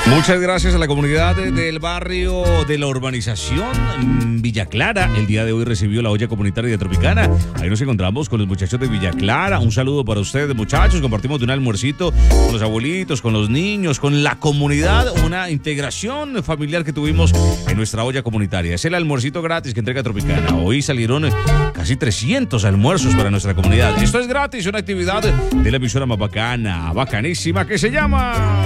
Muchas gracias a la comunidad del barrio de la urbanización Villa Clara. El día de hoy recibió la olla comunitaria de Tropicana. Ahí nos encontramos con los muchachos de Villa Clara. Un saludo para ustedes, muchachos. Compartimos de un almuercito con los abuelitos, con los niños, con la comunidad. Una integración familiar que tuvimos en nuestra olla comunitaria. Es el almuercito gratis que entrega Tropicana. Hoy salieron casi 300 almuerzos para nuestra comunidad. Esto es gratis, una actividad de la emisora más bacana, bacanísima, que se llama...